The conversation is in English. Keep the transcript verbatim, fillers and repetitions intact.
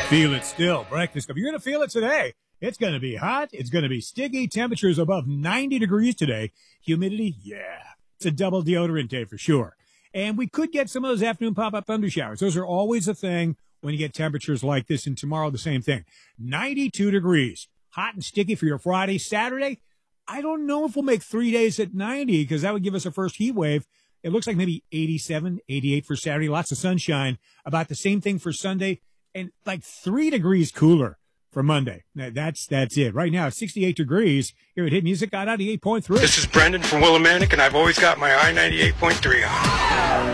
Feel it still. Breakfast Club. You're going to feel it today. It's going to be hot. It's going to be sticky. Temperatures above ninety degrees today. Humidity, yeah. It's a double deodorant day for sure. And we could get some of those afternoon pop-up thunder showers. Those are always a thing when you get temperatures like this. And tomorrow, the same thing. ninety-two degrees. Hot and sticky for your Friday. Saturday, I don't know if we'll make three days at ninety because that would give us a first heat wave. It looks like maybe eighty-seven, eighty-eight for Saturday. Lots of sunshine. About the same thing for Sunday. And like three degrees cooler for Monday. That's that's it. Right now, it's sixty-eight degrees. Here at Hit Music, got ninety-eight point three. This is Brendan from Willimantic, and I've always got my I ninety-eight point three on.